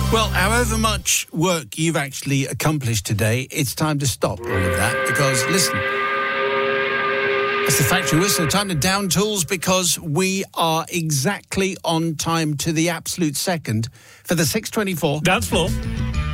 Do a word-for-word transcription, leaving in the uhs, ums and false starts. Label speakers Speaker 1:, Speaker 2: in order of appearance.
Speaker 1: Well, however much work you've actually accomplished today, it's time to stop all of that because, listen, it's the factory whistle. Time to down tools because we are exactly on time to the absolute second for the six twenty-four
Speaker 2: Dance floor.